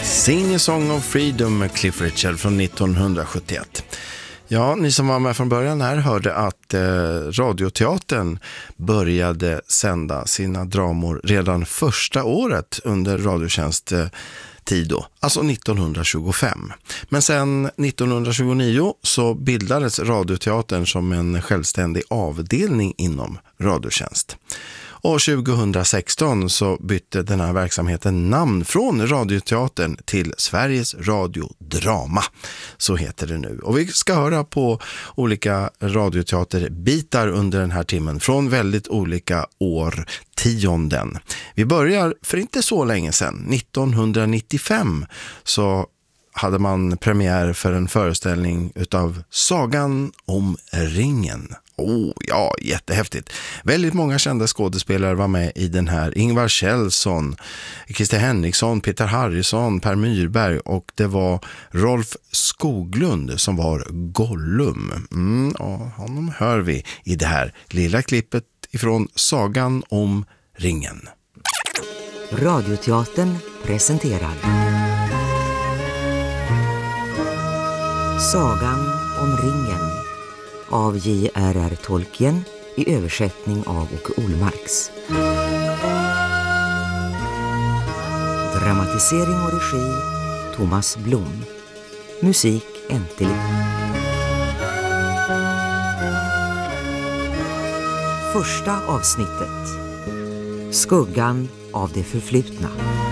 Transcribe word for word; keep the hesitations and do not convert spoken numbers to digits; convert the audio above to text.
Sing a Song of Freedom med Cliff Richard från nittonhundrasjuttioett. Ja, ni som var med från början här hörde att eh, Radioteatern började sända sina dramor redan första året under Radiotjänst eh, tid då, alltså nittonhundratjugofem. Men sen nittonhundratjugonio så bildades Radioteatern som en självständig avdelning inom Radiotjänst. Och tjugohundrasexton så bytte den här verksamheten namn från Radioteatern till Sveriges Radio Drama. Så heter det nu. Och vi ska höra på olika radioteaterbitar under den här timmen från väldigt olika årtionden. Vi börjar för inte så länge sedan, nittonhundranittiofem, så hade man premiär för en föreställning utav Sagan om ringen. Oh, ja, jättehäftigt. Väldigt många kända skådespelare var med i den här. Ingvar Kjellson, Christer Henriksson, Peter Harrison, Per Myrberg, och det var Rolf Skoglund som var Gollum. Mm, och honom hör vi i det här lilla klippet ifrån Sagan om ringen. Radioteatern presenterar Sagan om ringen av J R R Tolkien i översättning av Åke Olmarks. Dramatisering och regi Thomas Blom. Musik Enteli. Första avsnittet. Skuggan av det förflutna.